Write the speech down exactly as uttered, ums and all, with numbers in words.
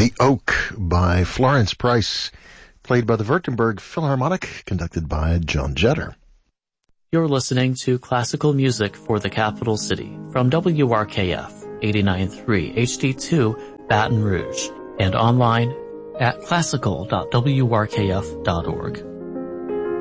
The Oak by Florence Price, played by the Württemberg Philharmonic, conducted by Joan Jett. You're listening to classical music for the capital city from W R K F eighty-nine point three H D two Baton Rouge and online at classical dot w r k f dot org.